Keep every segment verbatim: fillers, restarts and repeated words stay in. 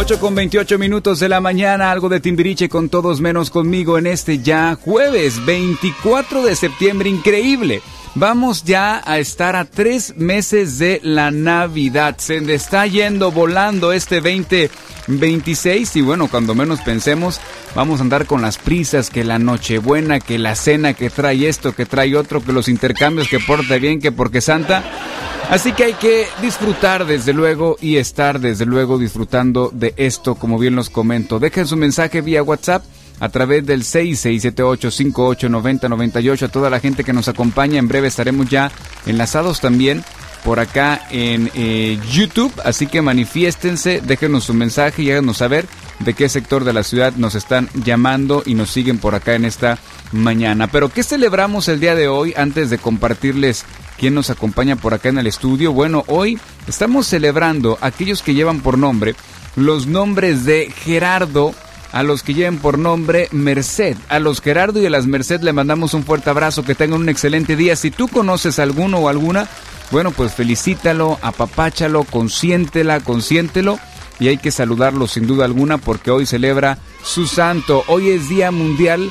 ocho con veintiocho minutos de la mañana, algo de Timbiriche con todos menos conmigo en este ya jueves veinticuatro de septiembre, increíble. Vamos ya a estar a tres meses de la Navidad, se está yendo volando este veinte veintiséis y bueno, cuando menos pensemos, vamos a andar con las prisas, que la Nochebuena, que la cena, que trae esto, que trae otro, que los intercambios, que porta bien, que porque Santa... Así que hay que disfrutar desde luego y estar desde luego disfrutando de esto, como bien los comento. Dejen su mensaje vía WhatsApp a través del seis seis siete ocho cinco ocho nueve cero nueve ocho. A toda la gente que nos acompaña, en breve estaremos ya enlazados también por acá en eh, YouTube, así que manifiéstense, déjenos su mensaje y háganos saber de qué sector de la ciudad nos están llamando y nos siguen por acá en esta mañana. Pero ¿qué celebramos el día de hoy antes de compartirles quién nos acompaña por acá en el estudio? Bueno, hoy estamos celebrando a aquellos que llevan por nombre los nombres de Gerardo, a los que lleven por nombre Merced. A los Gerardo y a las Merced le mandamos un fuerte abrazo, que tengan un excelente día. Si tú conoces a alguno o alguna, bueno, pues felicítalo, apapáchalo, consiéntela, consiéntelo. Y hay que saludarlo sin duda alguna porque hoy celebra su santo. Hoy es Día Mundial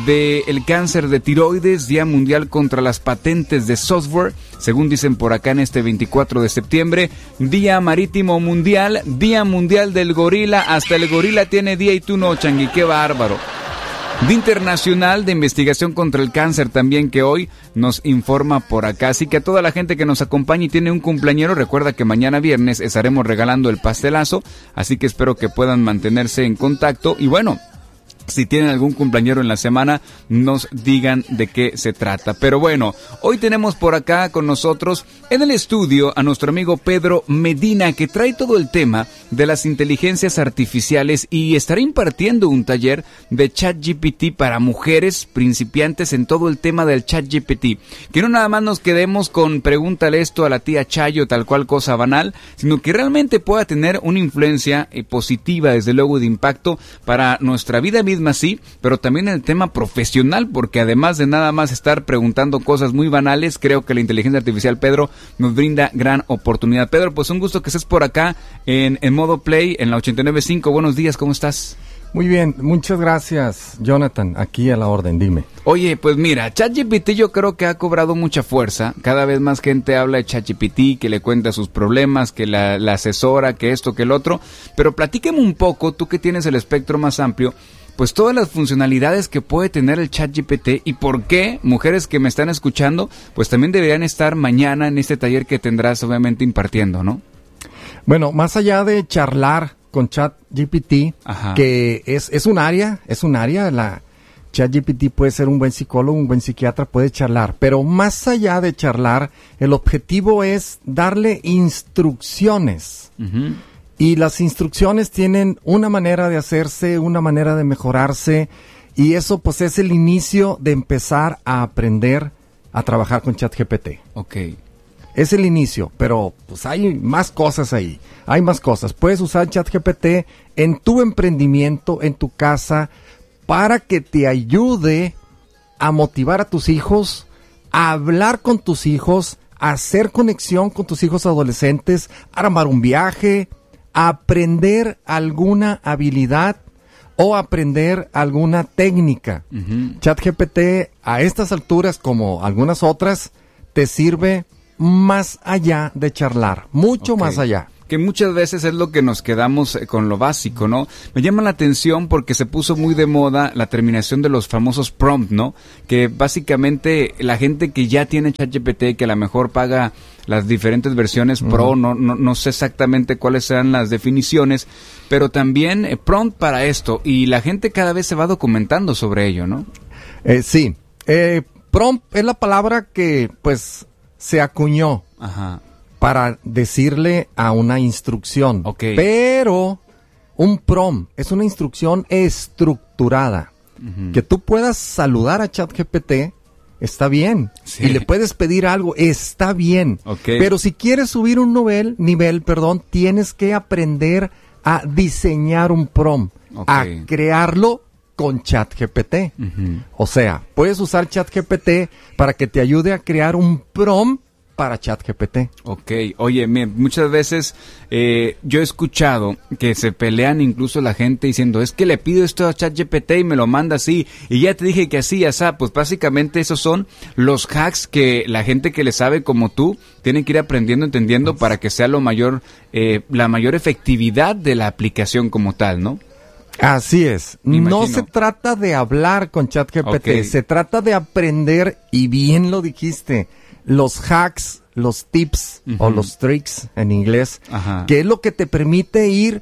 del Cáncer de Tiroides, Día Mundial contra las Patentes de Software, según dicen por acá en este veinticuatro de septiembre, Día Marítimo Mundial, Día Mundial del Gorila, hasta el gorila tiene día y tú no, Changui, qué bárbaro. Día Internacional de Investigación contra el Cáncer también, que hoy nos informa por acá. Así que a toda la gente que nos acompaña y tiene un cumpleañero, recuerda que mañana viernes estaremos regalando el pastelazo, así que espero que puedan mantenerse en contacto. Y bueno, si tienen algún cumpleañero en la semana, nos digan de qué se trata. Pero bueno, hoy tenemos por acá con nosotros en el estudio a nuestro amigo Pedro Medina, que trae todo el tema de las inteligencias artificiales y estará impartiendo un taller de ChatGPT para mujeres principiantes en todo el tema del ChatGPT. Que no nada más nos quedemos con pregúntale esto a la tía Chayo, tal cual cosa banal, sino que realmente pueda tener una influencia eh, positiva, desde luego de impacto para nuestra vida misma, sí, pero también en el tema profesional, porque además de nada más estar preguntando cosas muy banales, creo que la inteligencia artificial, Pedro, nos brinda gran oportunidad. Pedro, pues un gusto que estés por acá en, en modo play, en la ochenta y nueve punto cinco. Buenos días, ¿cómo estás? Muy bien, muchas gracias, Jonathan, aquí a la orden, dime. Oye, pues mira, ChatGPT yo creo que ha cobrado mucha fuerza, cada vez más gente habla de ChatGPT, que le cuenta sus problemas, que la, la asesora, que esto, que el otro, pero platíqueme un poco, tú que tienes el espectro más amplio, pues todas las funcionalidades que puede tener el ChatGPT y por qué mujeres que me están escuchando, pues también deberían estar mañana en este taller que tendrás obviamente impartiendo, ¿no? Bueno, más allá de charlar con ChatGPT, Ajá. que es, es un área, es un área, la ChatGPT puede ser un buen psicólogo, un buen psiquiatra, puede charlar, pero más allá de charlar, el objetivo es darle instrucciones. Uh-huh. Y las instrucciones tienen una manera de hacerse, una manera de mejorarse, y eso pues es el inicio de empezar a aprender a trabajar con ChatGPT. Ok. Es el inicio, pero pues hay más cosas ahí, hay más cosas. Puedes usar ChatGPT en tu emprendimiento, en tu casa, para que te ayude a motivar a tus hijos, a hablar con tus hijos, a hacer conexión con tus hijos adolescentes, a armar un viaje, aprender alguna habilidad o aprender alguna técnica. Uh-huh. ChatGPT a estas alturas, como algunas otras, te sirve más allá de charlar, mucho okay. más allá. Que muchas veces es lo que nos quedamos con lo básico, ¿no? Me llama la atención porque se puso muy de moda la terminación de los famosos prompt, ¿no? Que básicamente la gente que ya tiene ChatGPT, que a lo mejor paga las diferentes versiones uh-huh. Pro, no, no, no sé exactamente cuáles sean las definiciones, pero también eh, prompt para esto, y la gente cada vez se va documentando sobre ello, ¿no? Eh, sí, eh, prompt es la palabra que pues se acuñó. Ajá. Para decirle a una instrucción. Okay. Pero un prompt es una instrucción estructurada. Uh-huh. Que tú puedas saludar a ChatGPT, está bien. Sí. Y le puedes pedir algo, está bien. Okay. Pero si quieres subir un nivel, nivel, perdón, tienes que aprender a diseñar un prompt, okay. a crearlo con ChatGPT. Uh-huh. O sea, puedes usar ChatGPT para que te ayude a crear un prompt para ChatGPT. Ok, oye, me, muchas veces eh, yo he escuchado que se pelean incluso la gente diciendo, es que le pido esto a ChatGPT y me lo manda así, y ya te dije que así, ya está. Pues básicamente esos son los hacks que la gente que le sabe como tú tiene que ir aprendiendo, entendiendo para que sea lo mayor, eh, la mayor efectividad de la aplicación como tal, ¿no? Así es. No se trata de hablar con ChatGPT, okay. Se trata de aprender, y bien lo dijiste, los hacks, los tips uh-huh. o los tricks en inglés, uh-huh. que es lo que te permite ir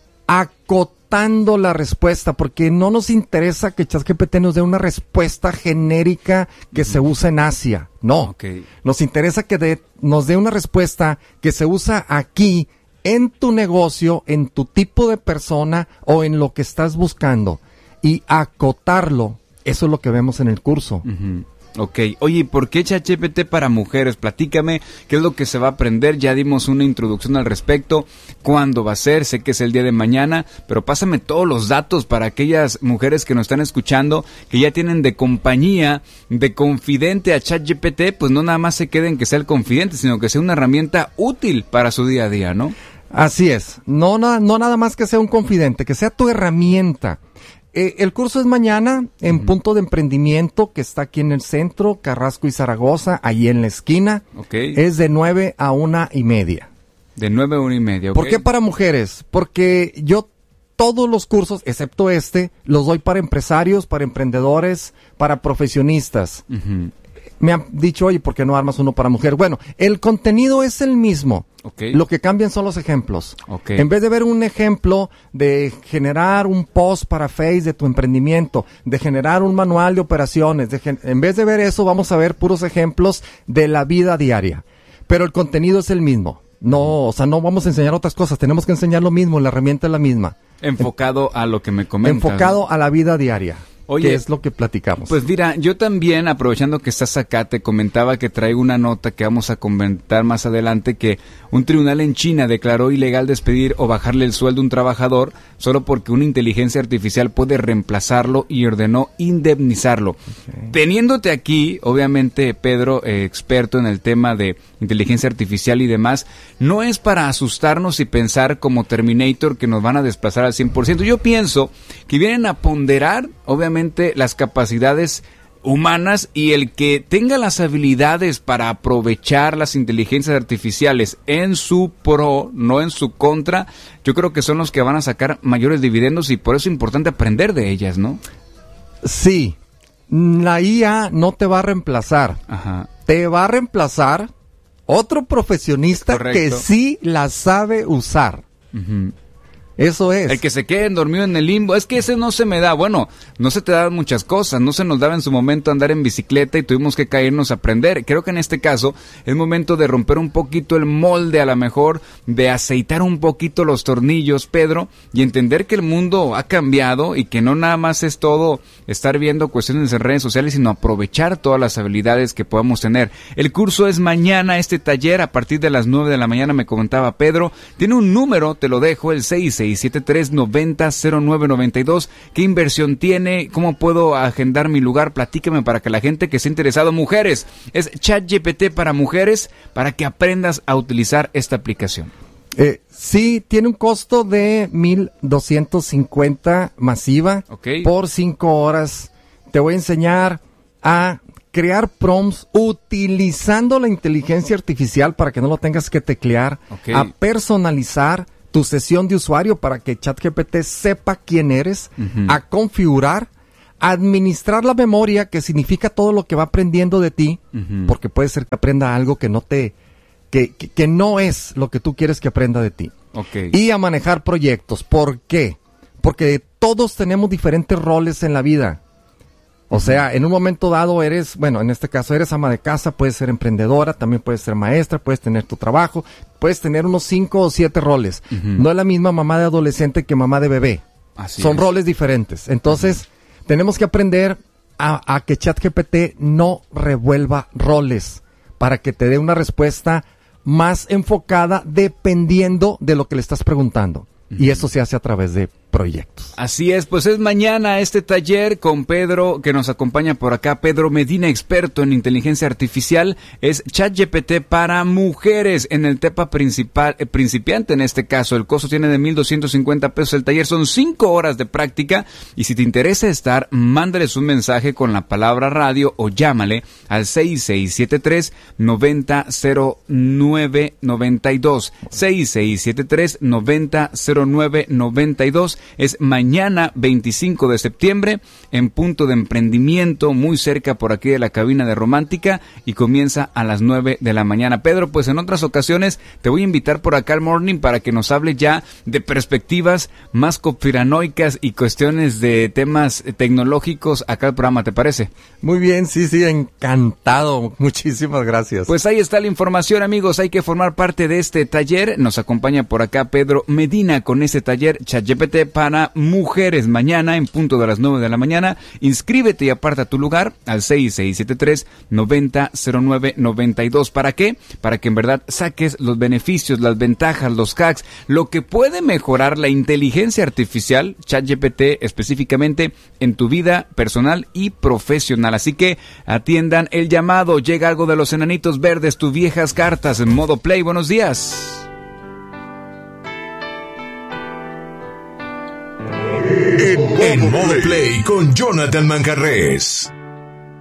acotando la respuesta, porque no nos interesa que ChatGPT nos dé una respuesta genérica que uh-huh. se usa en Asia, no. Okay. Nos interesa que de, nos dé una respuesta que se usa aquí, en tu negocio, en tu tipo de persona o en lo que estás buscando, y acotarlo. Eso es lo que vemos en el curso. Uh-huh. Ok, oye, ¿por qué ChatGPT para mujeres? Platícame, ¿qué es lo que se va a aprender? Ya dimos una introducción al respecto. ¿Cuándo va a ser? Sé que es el día de mañana, pero pásame todos los datos para aquellas mujeres que nos están escuchando, que ya tienen de compañía, de confidente a ChatGPT, pues no nada más se queden que sea el confidente, sino que sea una herramienta útil para su día a día, ¿no? Así es, no, no, no nada más que sea un confidente, que sea tu herramienta. Eh, el curso es mañana en uh-huh. Punto de Emprendimiento, que está aquí en el centro, Carrasco y Zaragoza, ahí en la esquina. Okay. Es de nueve a una y media. De nueve a una y media, ok. ¿Por qué para mujeres? Porque yo todos los cursos, excepto este, los doy para empresarios, para emprendedores, para profesionistas. Uh-huh. Me han dicho, oye, ¿por qué no armas uno para mujer? Bueno, el contenido es el mismo. Okay. Lo que cambian son los ejemplos. Okay. En vez de ver un ejemplo de generar un post para Face de tu emprendimiento, de generar un manual de operaciones, de gen- en vez de ver eso, vamos a ver puros ejemplos de la vida diaria. Pero el contenido es el mismo. No, o sea, no vamos a enseñar otras cosas. Tenemos que enseñar lo mismo, la herramienta es la misma. Enfocado en, a lo que me comentas. Enfocado a la vida diaria. Oye, ¿qué es lo que platicamos? Pues mira, yo también, aprovechando que estás acá, te comentaba que traigo una nota que vamos a comentar más adelante, que un tribunal en China declaró ilegal despedir o bajarle el sueldo a un trabajador solo porque una inteligencia artificial puede reemplazarlo, y ordenó indemnizarlo. Okay. Teniéndote aquí, obviamente, Pedro, eh, experto en el tema de inteligencia artificial y demás, no es para asustarnos y pensar como Terminator que nos van a desplazar al cien por ciento. Yo pienso que vienen a ponderar, obviamente, las capacidades humanas, y el que tenga las habilidades para aprovechar las inteligencias artificiales en su pro, no en su contra, yo creo que son los que van a sacar mayores dividendos, y por eso es importante aprender de ellas, ¿no? Sí, la I A no te va a reemplazar. Ajá. Te va a reemplazar otro profesionista. Correcto. Que sí la sabe usar. Uh-huh. Eso es. El que se quede dormido en el limbo, es que ese no se me da. Bueno, no se te dan muchas cosas, no se nos daba en su momento andar en bicicleta y tuvimos que caernos a aprender. Creo que en este caso es momento de romper un poquito el molde, a lo mejor de aceitar un poquito los tornillos, Pedro, y entender que el mundo ha cambiado y que no nada más es todo estar viendo cuestiones en redes sociales, sino aprovechar todas las habilidades que podamos tener. El curso es mañana, este taller a partir de las nueve de la mañana, me comentaba Pedro. Tiene un número, te lo dejo, el seis seis siete tres noventa cero nueve noventa y dos. ¿Qué inversión tiene? ¿Cómo puedo agendar mi lugar? Platícame para que la gente que esté interesado, mujeres, es ChatGPT para mujeres, para que aprendas a utilizar esta aplicación. Eh, sí, tiene un costo de mil doscientos cincuenta masiva. Okay. Por cinco horas. Te voy a enseñar a crear prompts utilizando la inteligencia artificial para que no lo tengas que teclear, okay. A personalizar tu sesión de usuario para que ChatGPT sepa quién eres, uh-huh. A configurar, a administrar la memoria, que significa todo lo que va aprendiendo de ti, uh-huh. Porque puede ser que aprenda algo que no te, que, que, que no es lo que tú quieres que aprenda de ti. Okay. Y a manejar proyectos. ¿Por qué? Porque todos tenemos diferentes roles en la vida. O sea, en un momento dado eres, bueno, en este caso eres ama de casa, puedes ser emprendedora, también puedes ser maestra, puedes tener tu trabajo, puedes tener unos cinco o siete roles. Uh-huh. No es la misma mamá de adolescente que mamá de bebé. Así Son es. Roles diferentes. Entonces, uh-huh. Tenemos que aprender a, a que ChatGPT no revuelva roles para que te dé una respuesta más enfocada dependiendo de lo que le estás preguntando. Uh-huh. Y eso se hace a través de proyectos. Así es, pues es mañana este taller con Pedro, que nos acompaña por acá, Pedro Medina, experto en inteligencia artificial, es ChatGPT para mujeres en el tema principal, eh, principiante en este caso. El costo tiene de mil doscientos cincuenta pesos el taller, son cinco horas de práctica, y si te interesa estar, mándales un mensaje con la palabra radio o llámale al seis seis siete tres, nueve cero nueve nueve dos, seis seis siete tres, nueve cero nueve nueve dos. Es mañana veinticinco de septiembre en Punto de Emprendimiento, muy cerca por aquí de la cabina de Romántica, y comienza a las nueve de la mañana. Pedro, pues en otras ocasiones te voy a invitar por acá al Morning para que nos hable ya de perspectivas más conspiranoicas y cuestiones de temas tecnológicos acá al programa, ¿te parece? Muy bien, sí, sí, encantado. Muchísimas gracias. Pues ahí está la información, amigos. Hay que formar parte de este taller. Nos acompaña por acá Pedro Medina con este taller ChatGPT para mujeres mañana en punto de las nueve de la mañana. Inscríbete y aparta tu lugar al seis seis siete tres, nueve cero nueve nueve dos. ¿Para qué? Para que en verdad saques los beneficios, las ventajas, los hacks, lo que puede mejorar la inteligencia artificial, ChatGPT específicamente, en tu vida personal y profesional. Así que atiendan el llamado. Llega algo de los Enanitos Verdes, tus viejas cartas en modo play. Buenos días. En, en modo play con Jonathan Manjarrés.